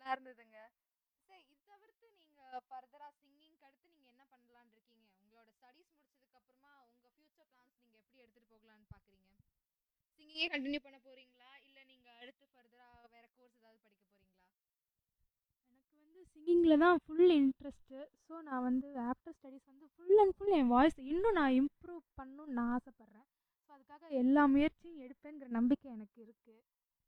நல்லா இருந்ததுங்க. சரி, இது தவிர்த்து நீங்க ஃபர்தரா சிங்கிங்க்கு அடுத்து நீங்க என்ன பண்ணலாம்னு இருக்கீங்க? உங்களோட ஸ்டடீஸ் முடிச்சதுக்கு அப்புறமா உங்க ஃபியூச்சர் பிளான்ஸ் நீங்க எப்படி எடுத்துட்டு போகலாம்னு பாக்குறீங்க? சிங்கிங்கே கண்டினியூ பண்ண போறீங்களா? இல்ல நீங்க அடுத்து ஃபர்தரா வேற கோர்ஸ் ஏதாவது படிக்க போறீங்களா? எனக்கு வந்து சிங்கிங்கில் தான் ஃபுல் இன்ட்ரெஸ்ட்டு. ஸோ நான் வந்து ஆஃப்டர் ஸ்டடீஸ் வந்து full and full N voice இன்னும் நான் இம்ப்ரூவ் பண்ணணும்னு நான் ஆசைப்பட்றேன். ஸோ அதுக்காக எல்லா முயற்சியும் எடுப்பேங்கிற நம்பிக்கை எனக்கு இருக்குது.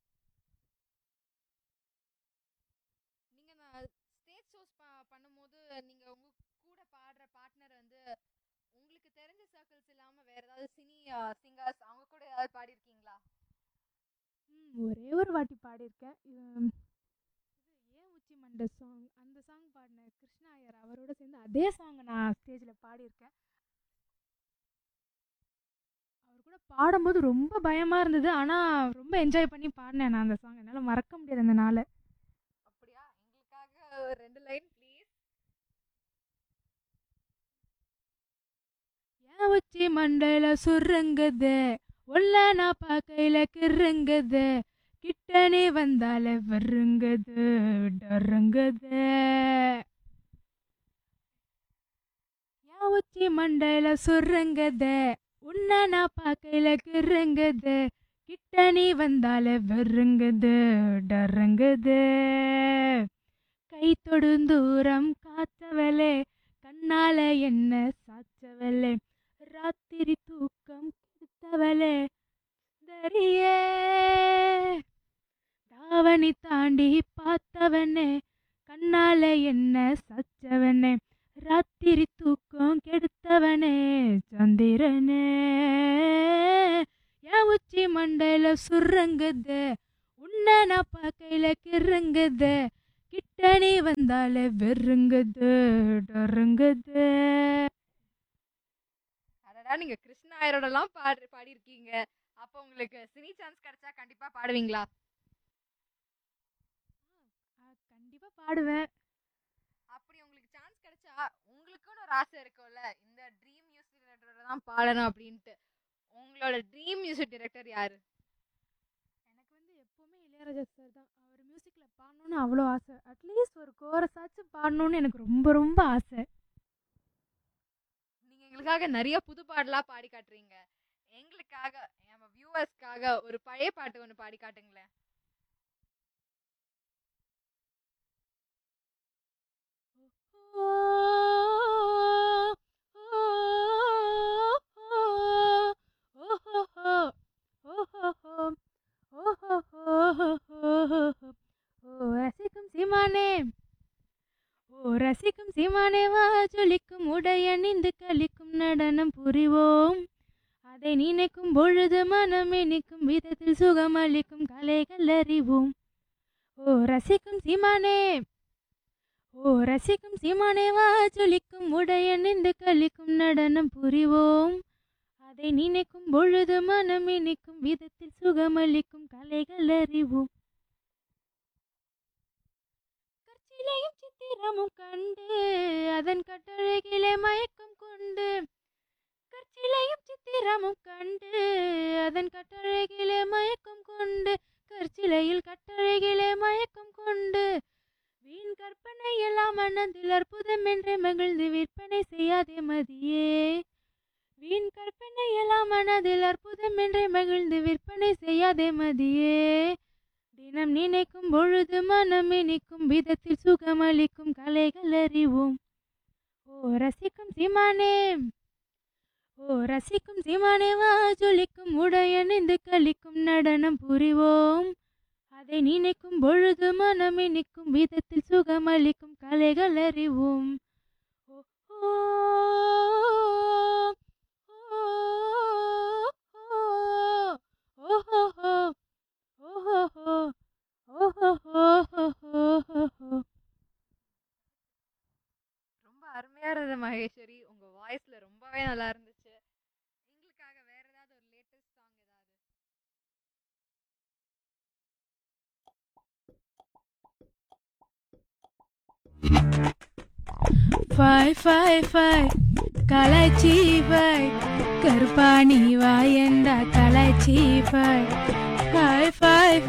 நீங்க ஸ்டேஜ் ஷோஸ் பண்ணும்போது நீங்க உங்க கூட பாடுற பார்ட்னர் வந்து உங்களுக்கு தெரிஞ்ச சர்க்கிள்ஸ் இல்லாம வேற ஏதாவது சிங்கர்ஸ் அவங்க கூட ஏதாவது பாடியிருக்கீங்களா? ஒரே ஒரு வாட்டி பாடியிருக்கேன். ஏன் உச்சி மண்டை சாங், அந்த சாங் பாடின கிருஷ்ணா ஐயர் அவரோட சேர்ந்து அதே சாங்கை நான் ஸ்டேஜில் பாடியிருக்கேன். அவர் கூட பாடும்போது ரொம்ப பயமாக இருந்தது. ஆனால் ரொம்ப என்ஜாய் பண்ணி பாடினேன் நான் அந்த சாங். என்னால் மறக்க முடியாது அந்த நாளை. அப்படியா? எங்களுக்காக 2 லைன் ப்ளீஸ். ஏன் உச்சி மண்டையில சுருங்குது, உள்ள நான் பார்க்கையில கிருங்குது, கிட்டனே வந்தால வருங்குது டருங்குது. ஏன் உச்சி மண்டையில சுருங்குது, உன்னை நான் பார்க்கையில கிருங்குது, கிட்டனே வந்தால வருங்குது டருங்குது. கை தொடுந்தூரம் காத்தவளே, கண்ணால என்ன சாச்சவளே, ராத்திரி தூக்கம் கெடுத்தவளே தரியே. தாவணி தாண்டி பார்த்தவனே, கண்ணால என்ன சாச்சவனே, ராத்திரி தூக்கம் கெடுத்தவனே சந்திரனே. என் உச்சி மண்டையில சுருங்குது, உன்னை நான் பார்க்கையில கிருங்குது, கிட்டனே வந்தால வெறுங்குது டருங்குது. அடடா, நீங்க கிருஷ்ணா ஐயரோடலாம் பாடியிருக்கீங்க. அப்போ உங்களுக்கு சினி சான்ஸ் கிடைச்சா கண்டிப்பா பாடுவீங்களா? கண்டிப்பாக பாடுவேன். அப்படி உங்களுக்கு சான்ஸ் கிடைச்சா உங்களுக்குன்னு ஒரு ஆசை இருக்கும்ல, இந்த ட்ரீம் மியூசிக் டைரக்டரோட தான் பாடணும் அப்படின்ட்டு. உங்களோட ட்ரீம் மியூசிக் டைரக்டர் யாரு? எனக்கு வந்து எப்போவுமே இளையராஜா சார் தான். அவர் மியூசிக்கில் பாடணுன்னு அவ்வளோ ஆசை. அட்லீஸ்ட் ஒரு கோரஸாச்சும் பாடணுன்னு எனக்கு ரொம்ப ரொம்ப ஆசை. நீங்க எங்களுக்காக நிறைய புது பாடலா பாடி காட்டுறீங்க. எங்களுக்காக, நம்ம வியூவர்ஸ்க்காக ஒரு பழைய பாட்டு ஒன்று பாடி காட்டுங்களேன். ரசிக்கும் சீமானே, ஓ ரசிக்கும் சீமானே வா, ஜொலிக்கும் உடையணிந்து கலிக்கும் நடனம் புரிவோம். அதை நினைக்கும் பொழுது மனம் இனிக்கும் விதத்தில் சுகமளிக்கும் கலைகள் அறிவோம். ஓ ரசிக்கும் சீமானே, ஓ ரசிக்கும் சீமானே வா, ஜொலிக்கும் உடையணிந்து கலிக்கும் நடனம் புரிவோம். அதை நினைக்கும் பொழுது மனம் இனிக்கும் விதத்தில் சுகமளிக்கும் கலைகள் அறிவோம். கற்சிலையும் சித்திரமும் கண்டு அதன் கட்டழகிலே மயக்கம் கொண்டு, கற்சிலையும் சித்திரமும் கண்டு அதன் கட்டழகிலே மயக்கம் கொண்டு, கற்சிலையில் கட்டழகிலே மயக்கம் கொண்டு, வீண் கற்பனை எல்லாம் மனதில் அற்புதம் என்று மகிழ்ந்து விற்பனை செய்யாதே மதியே. வீண் கற்பனை எல்லாம் மனதில் அற்புதம் என்று மகிழ்ந்து விற்பனை செய்யாதே மதியே. தினம் நினைக்கும் பொழுது மனம் இனிக்கும் விதத்தில் சுகமளிக்கும் கலைகள் அறிவோம். ஓ ரசிக்கும் சீமானே, ஓ ரசிக்கும் சீமானே வா, ஜொலிக்கும் உடையணிந்து கலிக்கும் நடனம் புரிவோம். அதை நினைக்கும் பொழுது மனம் இனிக்கும் விதத்தில் சுகமளிக்கும் கலைகள் அறிவோம். ஓ ஓ ரொம்ப அருமையா இருந்தது மகேஸ்வரி. உங்க வாய்ஸ்ல ரொம்பவே நல்லா இருந்துச்சு. எங்களுக்காக வேற ஏதாவது ஒரு லேட்டஸ்ட் சாங் ஏதாவது? Five five five கலாச்சி five, கருப்பாணி வாயண்டா கலாச்சி five. Five five